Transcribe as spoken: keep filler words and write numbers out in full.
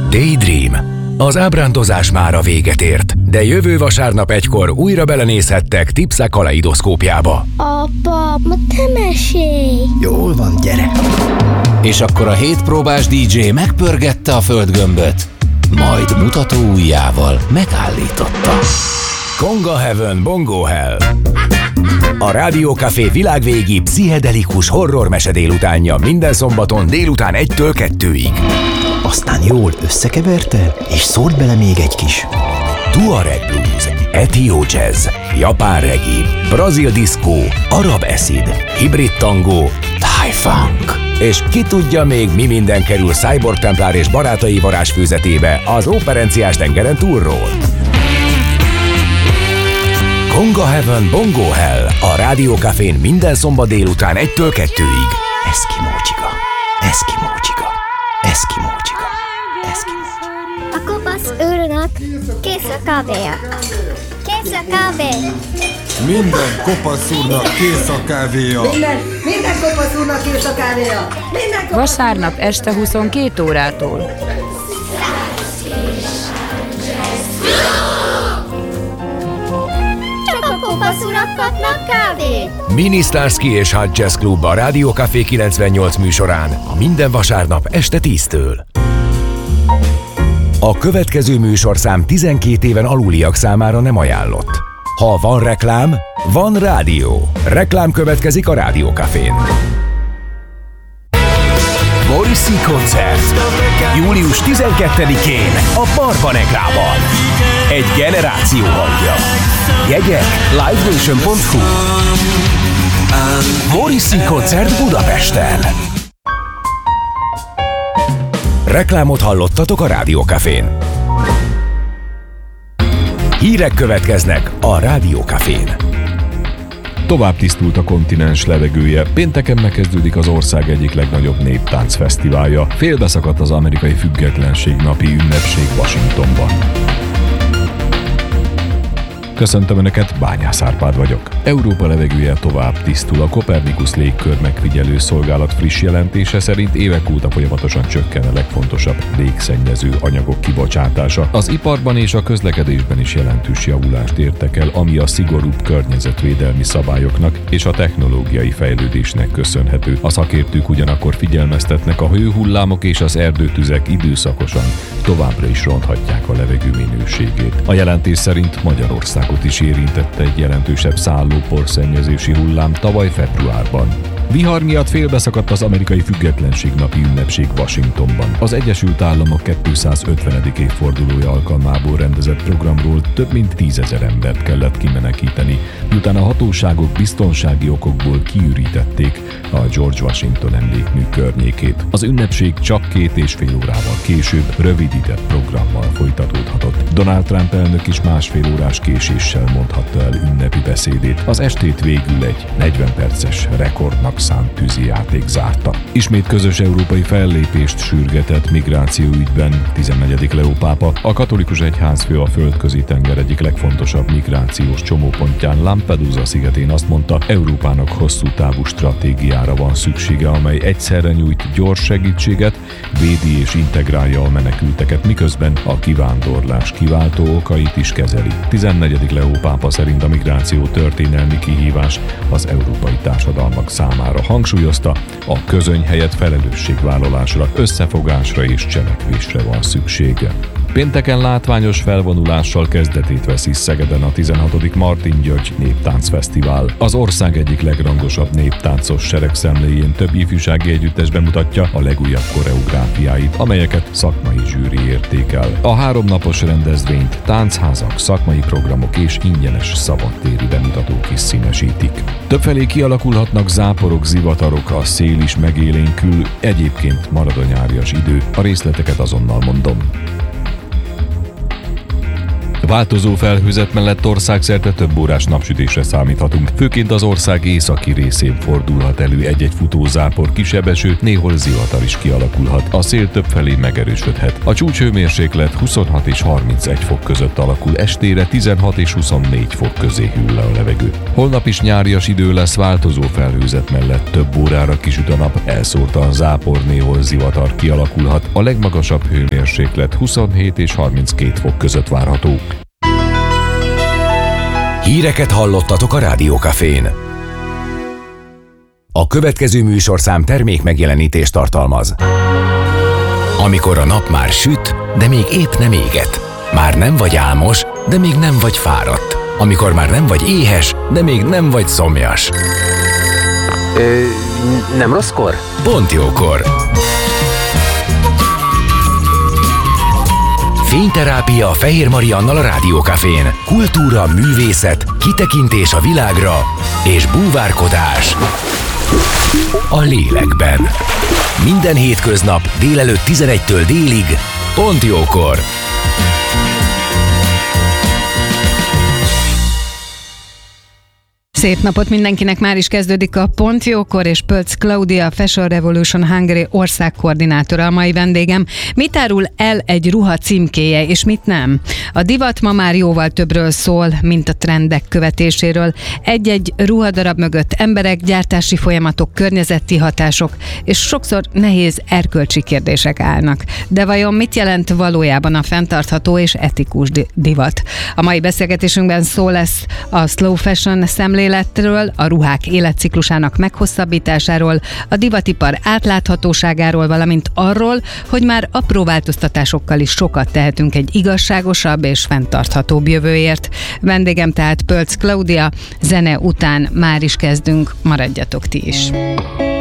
Daydream. Az ábrándozás már a véget ért, de jövő vasárnap egykor újra belenézhettek Tipsze kaleidoszkópjába. Apa, ma te mesélj! Jól van, gyere! És akkor a hétpróbás dé dzsé megpörgette a földgömböt, majd mutató ujjával megállította. Konga Heaven Bongo Hell. A Rádió Café világvégi pszichedelikus horror mese délutánja minden szombaton délután egytől kettőig. Aztán jól összekeverte, és szólt bele még egy kis Tuareg blues, etió jazz, japán reggae, brazil diszkó, arab acid, hibrid tangó, thai funk. És ki tudja még mi minden kerül Cyborg Templár és barátai varázsfőzetébe az operenciás tengeren túlról. Konga Heaven Bongo Hell a Rádió Cafén minden szombat délután egytől kettőig. Eszkimó csiga, eszkimó csiga, eszkimó csiga, eszkimó csiga. A kopasz őrnek kész a kávéja. Kész a kávé. Minden kopasz úrnak kész a kávéja. Minden, minden kopasz úrnak kész a kávéja. Minden kopasz... Vasárnap este huszonkét órától. Kopasz urak kapnak kávét! Mini Starsky és Hot Jazz Club a Rádió Café kilencvennyolc műsorán minden vasárnap este tíztől. A következő műsorszám tizenkét éven aluliak számára nem ajánlott. Ha van reklám, van rádió. Reklám következik a Rádió Cafén. Morrissey koncert. július tizenkettedikén a Barba Negrában. Egy generáció hangja. Jegyek livenation pont hu. Morrissey koncert Budapesten. Reklámot hallottatok a Rádió Cafén. Hírek következnek a Rádió Cafén. Tovább tisztult a kontinens levegője, pénteken megkezdődik az ország egyik legnagyobb néptáncfesztiválja. Félbeszakadt az amerikai függetlenség napi ünnepség Washingtonban. Köszöntöm Önöket, Bányász Árpád vagyok. Európa levegője tovább tisztul. A Copernicus légkör megfigyelő szolgálat friss jelentése szerint évek óta folyamatosan csökken a legfontosabb légszennyező anyagok kibocsátása. Az iparban és a közlekedésben is jelentős javulást értek el, ami a szigorúbb környezetvédelmi szabályoknak és a technológiai fejlődésnek köszönhető. A szakértők ugyanakkor figyelmeztetnek, a hőhullámok és az erdőtüzek időszakosan továbbra is ronthatják a levegő minőségét. A jelentés szerint Magyarország is érintette egy jelentősebb szállóporszennyezési hullám tavaly februárban. Vihar miatt félbeszakadt az amerikai függetlenség napi ünnepség Washingtonban. Az Egyesült Államok kétszázötvenedik évfordulója alkalmából rendezett programról több mint tízezer embert kellett kimenekíteni, miután a hatóságok biztonsági okokból kiürítették a George Washington emlékmű környékét. Az ünnepség csak két és fél órával később rövidített programmal folytatódhatott. Donald Trump elnök is másfél órás késéssel mondhatta el ünnepi beszédét. Az estét végül egy negyven perces rekordnak szánt tűzijáték zárta. Ismét közös európai fellépést sürgetett migrációügyben tizennegyedik Leó pápa. A katolikus egyházfő a földközi tenger egyik legfontosabb migrációs csomópontján, Lampedusa szigetén azt mondta, Európának hosszú távú stratégiára van szüksége, amely egyszerre nyújt gyors segítséget, védi és integrálja a menekülteket, miközben a kivándorlás kiváltó okait is kezeli. tizennegyedik Leó pápa szerint a migráció történelmi kihívás az európai társadalmak számára. Hangsúlyozta, a közöny helyett felelősségvállalásra, összefogásra és cselekvésre van szüksége. Pénteken látványos felvonulással kezdetét veszi Szegeden a tizenhatodik Martin György Néptáncfesztivál. Az ország egyik legrangosabb néptáncos seregszemléjén több ifjúsági együttes bemutatja a legújabb koreográfiáit, amelyeket szakmai zsűri értékel. A háromnapos rendezvényt táncházak, szakmai programok és ingyenes szabadtéri bemutatók is színesítik. Többfelé kialakulhatnak záporok, zivatarok, a szél is megélénkül, egyébként marad a nyárias idő, a részleteket azonnal mondom. Változó felhőzet mellett országszerte több órás napsütésre számíthatunk. Főként az ország északi részén fordulhat elő egy-egy futó zápor, kisebb eső, néhol zivatar is kialakulhat. A szél többfelé megerősödhet. A csúcshőmérséklet huszonhat és harmincegy fok között alakul, estére tizenhat és huszonnégy fok közé hűl le a levegő. Holnap is nyárias idő lesz, változó felhőzet mellett több órára kisüt a nap, elszórtan zápor, néhol zivatar kialakulhat. A legmagasabb hőmérséklet huszonhét és harminckét fok között várható. Híreket hallottatok a Rádiókafén. A következő műsorszám termék megjelenítést tartalmaz. Amikor a nap már süt, de még épp nem éget. Már nem vagy álmos, de még nem vagy fáradt. Amikor már nem vagy éhes, de még nem vagy szomjas. Ö, nem rosszkor? Pont jókor. Fényterápia Fehér Mariannal a Rádiókafén. Kultúra, művészet, kitekintés a világra és búvárkodás a lélekben. Minden hétköznap délelőtt tizenegytől délig, pont jókor. Szép napot mindenkinek, már is kezdődik a Pont Jókor, és Pölc Klaudia, Fashion Revolution Hungary országkoordinátora a mai vendégem. Mit árul el egy ruha címkéje, és mit nem? A divat ma már jóval többről szól, mint a trendek követéséről. Egy-egy ruhadarab mögött emberek, gyártási folyamatok, környezeti hatások, és sokszor nehéz erkölcsi kérdések állnak. De vajon mit jelent valójában a fenntartható és etikus divat? A mai beszélgetésünkben szó lesz a slow fashion szemléletről, a ruhák életciklusának meghosszabbításáról, a divatipar átláthatóságáról, valamint arról, hogy már apró változtatásokkal is sokat tehetünk egy igazságosabb és fenntarthatóbb jövőért. Vendégem tehát Pölc Klaudia, zene után már is kezdünk, maradjatok ti is.